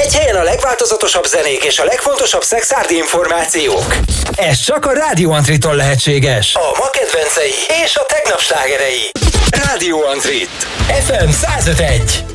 Egy helyen a legváltozatosabb zenék és a legfontosabb szexárdi információk. Ez csak a Rádió Antritól lehetséges. A ma kedvencei és a tegnap slágerei. Rádió Antrit. FM 105.1.